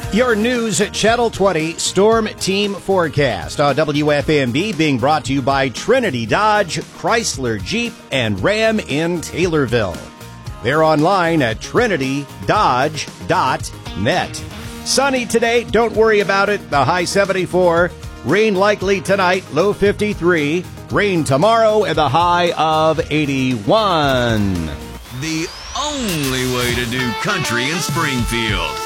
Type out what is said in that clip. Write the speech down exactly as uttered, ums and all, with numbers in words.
Your news at Channel twenty Storm Team Forecast on W F M B, being brought to you by Trinity Dodge, Chrysler Jeep, and Ram in Taylorville. They're online at trinity dodge dot net. Sunny today, don't worry about it. The high seventy-four. Rain likely tonight, low fifty-three. Rain tomorrow and the high of eighty-one. The only way to do country in Springfield.